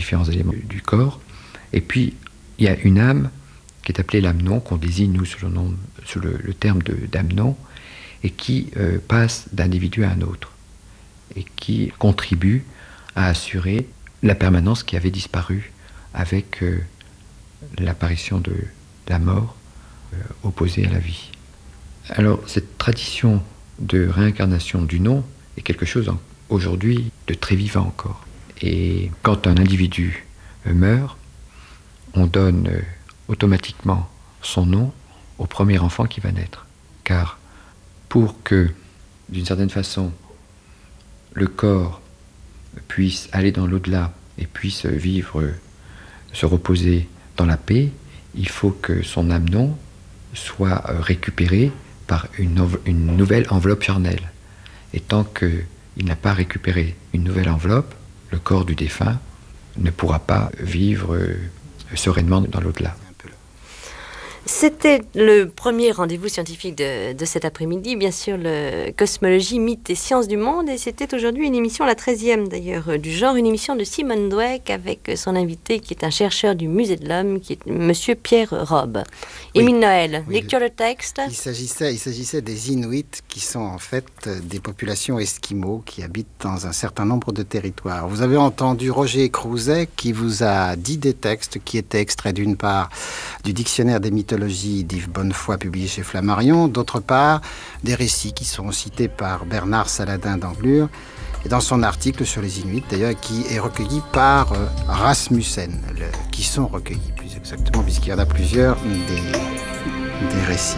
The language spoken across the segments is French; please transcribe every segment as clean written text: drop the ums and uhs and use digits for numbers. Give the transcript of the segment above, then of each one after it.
différents éléments du corps. Et puis, il y a une âme qui est appelée l'amenon, qu'on désigne, nous, sous le terme d'amenon, et qui passe d'individu à un autre, et qui contribue à assurer la permanence qui avait disparu avec l'apparition de la mort opposée à la vie. Alors, cette tradition de réincarnation du nom est quelque chose aujourd'hui de très vivant encore. Et quand un individu meurt, on donne automatiquement son nom au premier enfant qui va naître. Car pour que, d'une certaine façon, le corps puisse aller dans l'au-delà et puisse vivre, se reposer dans la paix, il faut que son amenon soit récupéré par une nouvelle enveloppe charnelle. Et tant qu'il n'a pas récupéré une nouvelle enveloppe, le corps du défunt ne pourra pas vivre sereinement dans l'au-delà. C'était le premier rendez-vous scientifique de cet après-midi, bien sûr, le Cosmologie, mythes et sciences du monde. Et c'était aujourd'hui une émission, la 13e d'ailleurs, du genre, une émission de Simone Dweck avec son invité qui est un chercheur du Musée de l'Homme, qui est Monsieur Pierre Robbe. Émile Noël, lecture de texte. Il s'agissait des Inuits qui sont en fait des populations esquimaux qui habitent dans un certain nombre de territoires. Vous avez entendu Roger Crouzet qui vous a dit des textes qui étaient extraits d'une part du dictionnaire des mythologies d'Yves Bonnefoy publié chez Flammarion, d'autre part des récits qui sont cités par Bernard Saladin d'Anglure et dans son article sur les Inuits d'ailleurs qui est recueilli par Rasmussen, qui sont recueillis plus exactement puisqu'il y en a plusieurs des récits.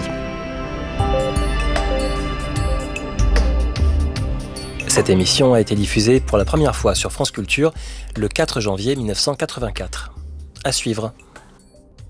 Cette émission a été diffusée pour la première fois sur France Culture le 4 janvier 1984. À suivre.